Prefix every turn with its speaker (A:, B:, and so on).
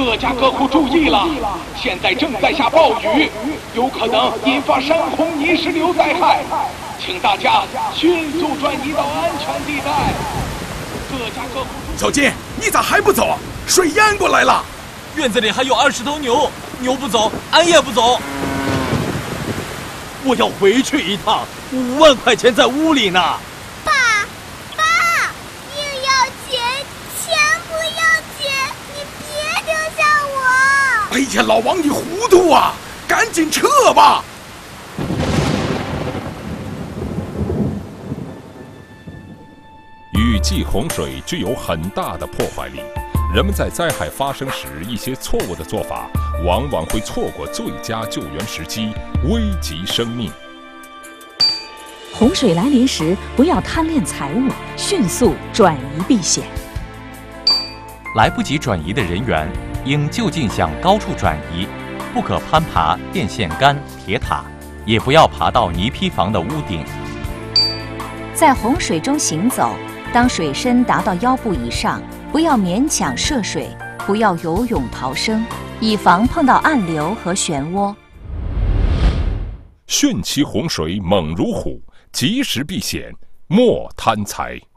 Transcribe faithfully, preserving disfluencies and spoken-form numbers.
A: 各家各户注意了，现在正在下暴雨，有可能引发山洪泥石流灾害，请大家迅速转移到安全地带。各家各户。
B: 小金，你咋还不走？水淹过来了。
C: 院子里还有二十头牛，牛不走，俺也不走。我要回去一趟，五万块钱在屋里呢。
D: 爸，爸，命要钱，钱不要钱，你别丢下我！
B: 哎呀，老王你糊涂啊！赶紧撤吧！
E: 雨季洪水具有很大的破坏力，人们在灾害发生时一些错误的做法，往往会错过最佳救援时机，危及生命。
F: 洪水来临时，不要贪恋财物，迅速转移避险。
G: 来不及转移的人员，应就近向高处转移，不可攀爬电线杆、铁塔，也不要爬到泥坯房的屋顶。
F: 在洪水中行走，当水深达到腰部以上，不要勉强涉水，不要游泳逃生，以防碰到暗流和漩涡。
E: 汛期洪水猛如虎，及时避险，莫贪财。